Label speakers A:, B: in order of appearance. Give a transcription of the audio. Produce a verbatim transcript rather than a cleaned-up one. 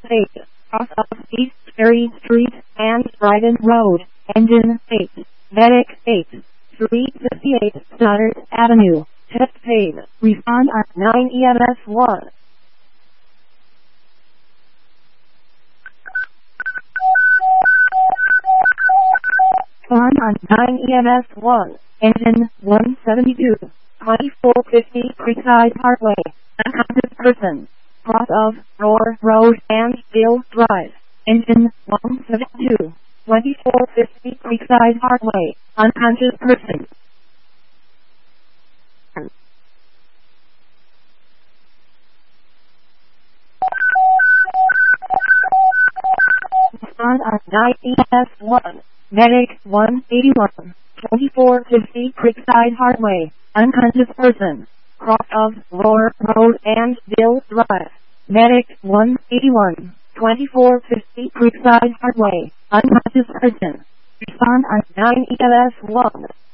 A: eight, cross of East Ferry Street and Brighton Road, engine eight, medic eight, three fifty-eight Stoddard Avenue, chest pain, respond on nine E M S one. Respond on nine E M S one, engine one seventy-two, twenty-four fifty Creekside Parkway, unconscious person, cross of Roar Road and Bill Drive, engine one seventy-two, twenty-four fifty Creekside Parkway, unconscious person. Respond on nine E M S one, medic one eighty-one, twenty-four fifty Creekside Parkway, unconscious person, cross of Roar Road and Bill Drive, medic one eighty-one, twenty-four fifty Creekside Parkway, unconscious person. Respond on nine E M S one.